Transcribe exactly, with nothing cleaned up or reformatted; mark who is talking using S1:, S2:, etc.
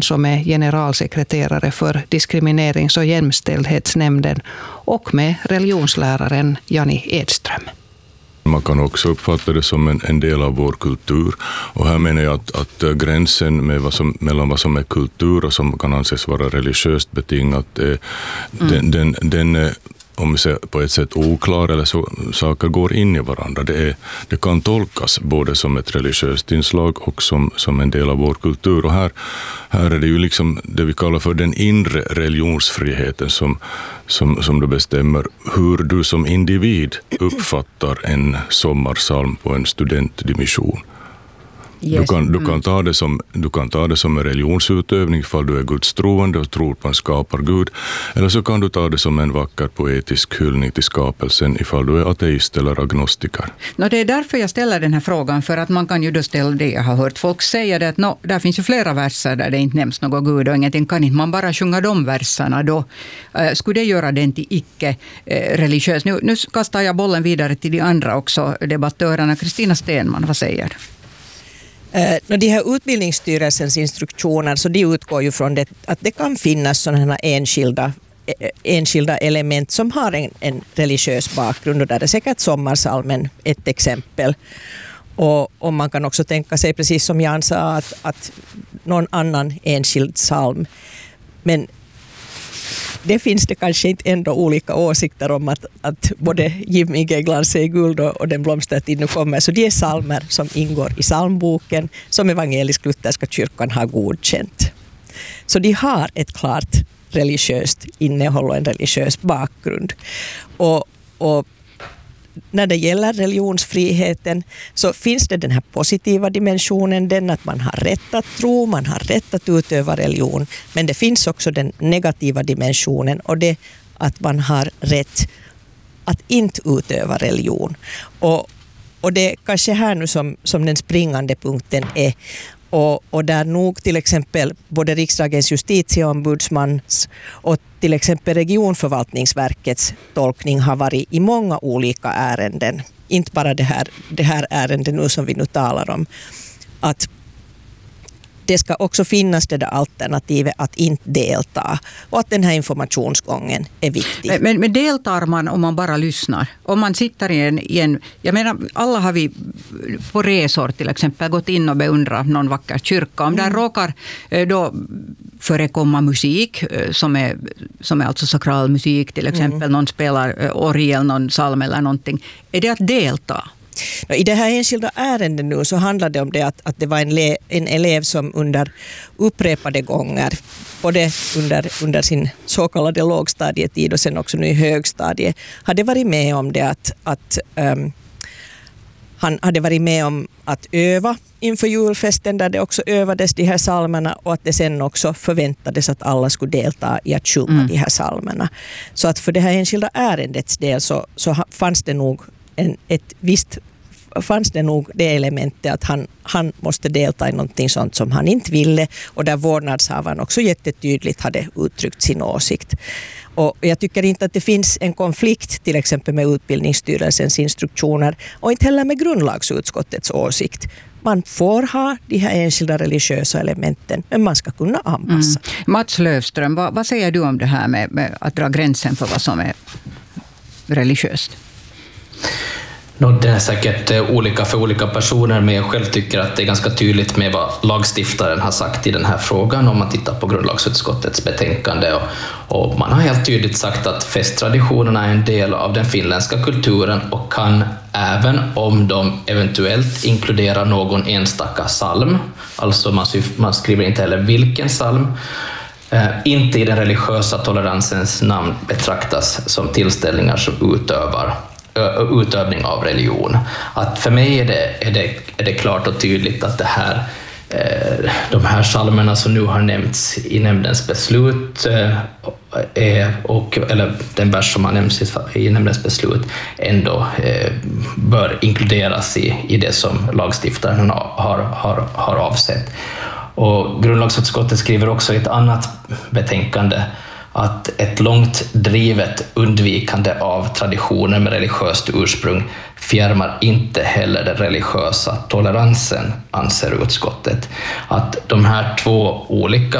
S1: Johansson som är generalsekreterare för diskriminerings- och jämställdhetsnämnden och med religionsläraren Jani Edström.
S2: Man kan också uppfatta det som en, en del av vår kultur. Och här menar jag att, att gränsen med vad som, mellan vad som är kultur och som kan anses vara religiöst betingat, eh, mm. den, den, den är, om vi säger på ett sätt oklar, eller så saker går in i varandra. Det, är, det kan tolkas både som ett religiöst inslag och som, som en del av vår kultur. Och här, här är det ju liksom det vi kallar för den inre religionsfriheten som, som, som då bestämmer hur du som individ uppfattar en sommarsalm på en studentdimission.
S3: Yes.
S2: Du, kan, du, kan ta det som, du kan ta det som en religionsutövning ifall du är gudstroende och tror på en skapargud. Eller så kan du ta det som en vacker poetisk hyllning till skapelsen ifall du är ateist eller agnostiker.
S3: No, det är därför jag ställer den här frågan, för att man kan ju då ställa det. Jag har hört folk säga det att no, där finns ju flera verser där det inte nämns något gud och ingenting. Kan inte man bara sjunga de verserna då? Uh, skulle det göra den till icke-religiös? Nu, nu kastar jag bollen vidare till de andra också, debattörerna. Kristina Stenman, vad säger du?
S4: Uh, de här utbildningsstyrelsens instruktioner, så de utgår ju från det, att det kan finnas sådana enskilda, enskilda element som har en, en religiös bakgrund, och där är säkert sommarsalmen ett exempel. Och, och man kan också tänka sig, precis som Jan sa, att, att någon annan enskild salm. Men det finns det kanske inte ändå olika åsikter om att, att både Giv mig glans i guld och, och Den blomstertid nu kommer. Så det är salmer som ingår i salmboken som evangelisk-lutherska kyrkan har godkänt. Så de har ett klart religiöst innehåll och en religiös bakgrund. Och, och när det gäller religionsfriheten så finns det den här positiva dimensionen, den att man har rätt att tro, man har rätt att utöva religion. Men det finns också den negativa dimensionen, och det att man har rätt att inte utöva religion. Och, och det är kanske här nu som, som den springande punkten är. Och, och där nog till exempel både riksdagens justitieombudsmans och till exempel regionförvaltningsverkets tolkning har varit i många olika ärenden. Inte bara det här, det här ärendet nu som vi nu talar om. Att det ska också finnas det där alternativet att inte delta, och att den här informationsgången är viktig.
S3: Men, men, men deltar man om man bara lyssnar? Om man sitter i en, i en... Jag menar, alla har vi på resor till exempel gått in och beundrat någon vacker kyrka. Om mm. där råkar då förekomma musik som är, som är alltså sakral musik till exempel. Mm. Någon spelar orgel, någon psalm eller någonting. Är det att delta?
S4: I det här enskilda ärendet nu så handlar det om det att, att det var en, le, en elev som under upprepade gånger, både under, under sin så kallade lågstadietid och sen också nu i högstadiet, hade varit med om det att, att um, han hade varit med om att öva inför julfesten där det också övades de här salmerna, och att det sen också förväntades att alla skulle delta i att sjunga mm. de här salmerna. Så att för det här enskilda ärendets del så, så fanns det nog en, ett visst fanns det nog det elementet att han, han måste delta i någonting sånt som han inte ville, och där vårdnadshavaren också jättetydligt hade uttryckt sin åsikt. Och jag tycker inte att det finns en konflikt till exempel med utbildningsstyrelsens instruktioner och inte heller med grundlagsutskottets åsikt. Man får ha de här enskilda religiösa elementen, men man ska kunna anpassa.
S3: Mm. Mats Löfström, vad, vad säger du om det här med, med att dra gränsen för vad som är religiöst?
S5: No, det är säkert olika för olika personer, men jag själv tycker att det är ganska tydligt med vad lagstiftaren har sagt i den här frågan om man tittar på grundlagsutskottets betänkande. Och, och man har helt tydligt sagt att festtraditionerna är en del av den finländska kulturen och kan, även om de eventuellt inkluderar någon enstaka psalm, alltså man, man skriver inte heller vilken psalm, eh, inte i den religiösa toleransens namn betraktas som tillställningar som utövar utövning av religion. Att för mig är det, är det, är det klart och tydligt att det här, eh, de här psalmerna som nu har nämnts i nämndens beslut eh, är, och, eller den vers som har nämnts i, i nämndens beslut ändå eh, bör inkluderas i, i det som lagstiftaren har, har, har avsett. Och grundlagsutskottet skriver också i ett annat betänkande att ett långt drivet undvikande av traditioner med religiöst ursprung fjärmar inte heller den religiösa toleransen, anser utskottet. Att de här två olika